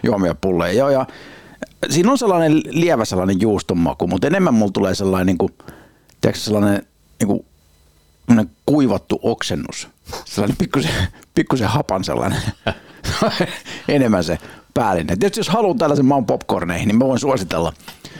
juomia pulleja. Joo, ja siinä on sellainen lievä sellainen juuston maku, mutta enemmän mulla tulee sellainen, niin kuin, tiedätkö, sellainen niin kuin kuivattu oksennus. Sellainen pikkusen hapan sellainen. Enemmän se päällinen. Tietysti jos haluan tällaisen maun popcorneihin, niin mä voin suositella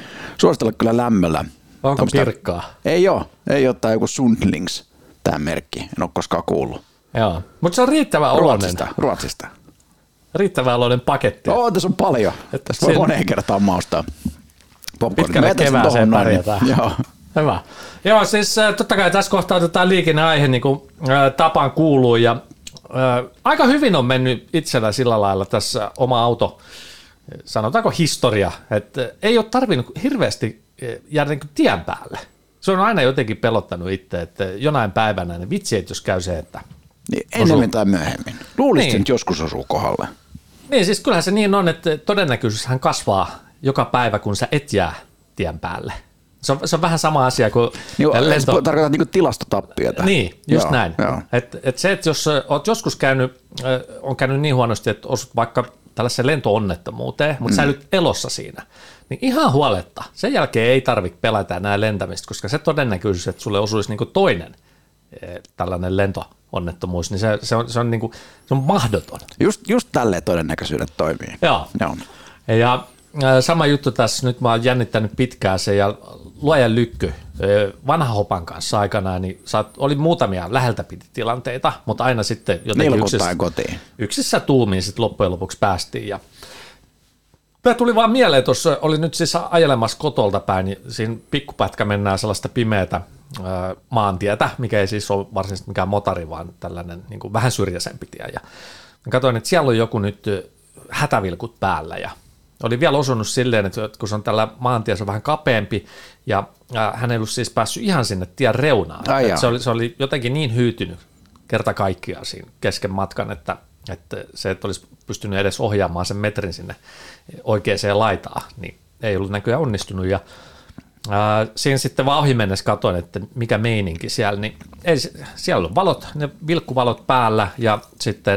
kyllä lämmöllä. Onko pirkkaa? Ei ole tai joku Sundlings, tämä merkki. En ole koskaan kuullut. Joo, mutta se on riittävän oloinen. Ruotsista. Riittävän oloinen paketti. Tässä on paljon. Tästä voi moneen kertaan maustaa. Pitkälle kevääseen pärjätään. Joo. Hyvä. Joo, siis totta kai tässä kohtaa otetaan liikenneaihe niin kuin tapaan kuuluu ja aika hyvin on mennyt itsellä sillä lailla tässä oma auto, sanotaanko historia, että ei ole tarvinnut hirveästi jäädä niin kuin tien päälle. Se on aina jotenkin pelottanut itse, että jonain päivänä ne vitsi, että jos käy se, että niin, enemmän tai myöhemmin. Luulisin, että joskus osuu kohdalle. Niin, siis kyllähän se niin on, että todennäköisyyshän kasvaa joka päivä, kun sä et jää tien päälle. Se on vähän sama asia kuin lento. Tarkoitat niin tilastotappiota. Niin, just näin. Et se, että jos olet joskus on käynyt niin huonosti, että osut vaikka tällaiseen lento-onnettomuuteen, mutta säilyt elossa siinä, niin ihan huoletta. Sen jälkeen ei tarvitse pelätä enää lentämistä, koska se todennäköisyys, että sulle osuisi niin kuin toinen tällainen lento-onnettomuus, niin se on, niin kuin, se on mahdoton. Just tälleen todennäköisyydet toimii. Joo. Ja sama juttu tässä, nyt mä oon jännittänyt pitkään se ja luojan lykky vanha Hopan kanssa aikanaan, niin oli muutamia läheltä piti tilanteita, mutta aina sitten jotenkin yksissä tuumiin sitten loppujen lopuksi päästiin. Ja tämä tuli vaan mieleen, tuossa oli nyt siis ajelemassa kotolta päin, niin siinä pikkupätkä mennään sellaista pimeätä maantietä, mikä ei siis ole varsinaisesti mikään motari, vaan tällainen niin kuin vähän syrjäisempi tie. Ja katsoin, että siellä on joku nyt hätävilkut päällä ja oli vielä osunut silleen, että kun se on tällä maantiessä vähän kapeampi ja hän ei ollut siis päässyt ihan sinne tien reunaan. Se oli jotenkin niin hyytynyt kerta kaikkiaan siinä kesken matkan, että se et olisi pystynyt edes ohjaamaan sen metrin sinne oikeaan laitaan, niin ei ollut näköjään onnistunut. Ja siinä sitten vaan ohi mennessä katsoin, että mikä meininki siellä, niin siellä on valot, ne vilkkuvalot päällä ja sitten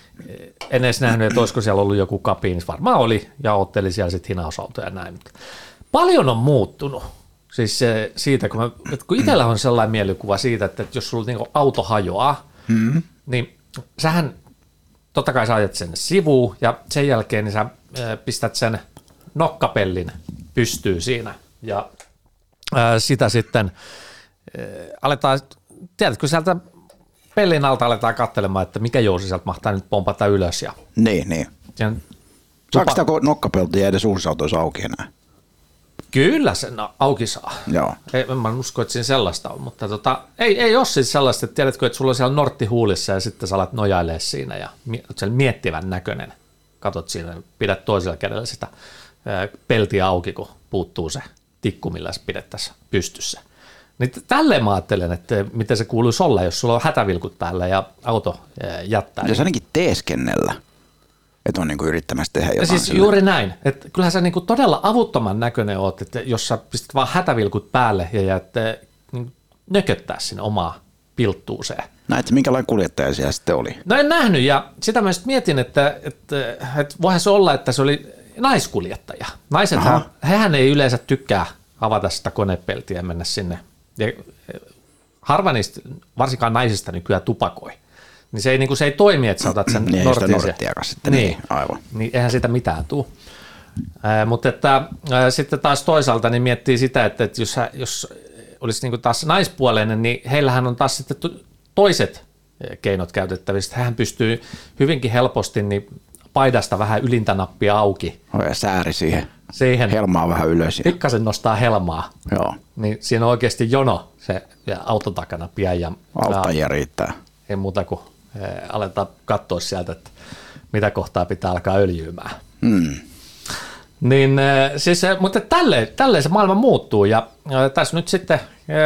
en edes nähnyt, että olisiko siellä ollut joku kabiini, varmaan oli ja otteli siellä sitten hinausautoja ja näin. Paljon on muuttunut siis siitä, kun itsellä on sellainen mielikuva siitä, että jos sulla niinku auto hajoaa, niin sähän totta kai sä ajat sen sivuun ja sen jälkeen niin sä pistät sen nokkapellin pystyyn siinä ja sitä sitten aletaan, tiedätkö sieltä pellin alta aletaan katselemaan, että mikä jousi sieltä mahtaa nyt pompata ylös. Ja niin. Saako sitä nokkapeltiä edes uusissa autoissa auki enää? Kyllä se auki saa. Joo. Mä en usko, että siinä sellaista on, mutta ei ole siis sellaista, että tiedätkö, että sulla on siellä nortti huulissa ja sitten sä alat nojailee siinä ja siellä miettivän näköinen. Katot siinä, pidät toisella kädellä sitä peltiä auki, kun puuttuu se tikku, millä se pidettäisiin pystyssä. Niin tälleen mä ajattelen, että miten se kuuluisi olla, jos sulla on hätävilkut päällä ja auto jättää. Ja se ainakin teeskennellä, että on niinku yrittämässä tehdä jotain. Siis juuri näin, että kyllähän sä niinku todella avuttoman näköinen oot, että jos sä pistät vaan hätävilkut päälle ja jäät nököttää sinne omaa pilttuuseen. Näetkö, minkälainen kuljettaja siellä sitten oli? No en nähnyt ja sitä mä sitten mietin, että voihan se olla, että se oli naiskuljettaja. Naisethan, hehän ei yleensä tykkää avata sitä konepeltiä ja mennä sinne. Ja harva niistä, varsinkaan naisista, nykyään tupakoi. Niin se ei toimi, että sä otat sen niin, aivan. Niin eihän siitä mitään tule. Mutta sitten taas toisaalta niin miettii sitä, että jos olisi niin kuin taas naispuoleinen, niin heillähän on taas sitten toiset keinot käytettävissä. Hän pystyy hyvinkin helposti niin paidasta vähän ylintä nappia auki. Ja sääri siihen. Helmaa vähän ylös. Pikkasen nostaa helmaa. Joo. Niin siinä on oikeasti jono se auton takana pian. Ja auttajia riittää. Ei muuta kuin aletaan katsoa sieltä, että mitä kohtaa pitää alkaa öljyymään. Niin, siis, mutta tälleen se maailma muuttuu ja tässä nyt sitten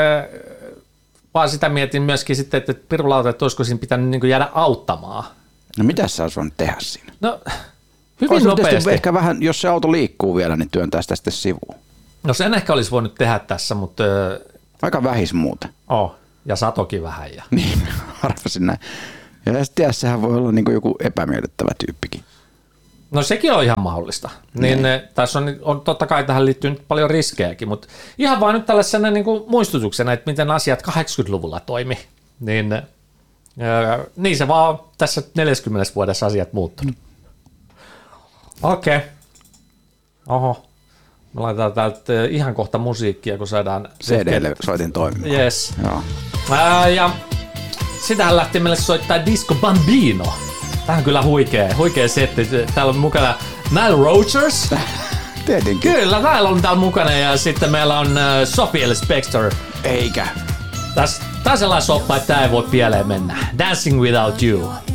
vaan sitä mietin myöskin sitten, että pirulauta, että olisiko siinä pitänyt niin kuin jäädä auttamaan. No mitä sä olisi voinut tehdä siinä? No hyvin nopeasti. Ehkä vähän, jos se auto liikkuu vielä, niin työntää sitä sitten sivuun. No sen ehkä olisi voinut tehdä tässä, mutta aika vähis muuten. Ja satokin vähän. Ja niin, arvasin näin. Ja sitten sehän voi olla niin kuin joku epämiellyttävä tyyppikin. No sekin on ihan mahdollista. Niin tässä on totta kai tähän liittyy nyt paljon riskejäkin, mutta ihan vaan nyt tällaisena niin kuin muistutuksena, että miten asiat 80-luvulla toimi. Niin se vaan tässä 40 vuodessa asiat muuttunut. Okei. Oho. Me laitetaan täältä ihan kohta musiikkia, kun saadaan... CD-levy soitin toimimaan. Yes. Joo. Ja sitähän lähti meille soittaa Disco Bambino. Tämä on kyllä huikea setti. Täällä on mukana Nile Rodgers. Tietenkin. Kyllä, täällä on täällä mukana ja sitten meillä on Sophie Ellis-Bextor. Eikä. Tää on sellainen soppa, että tää ei voi pieleen mennä. Dancing Without You.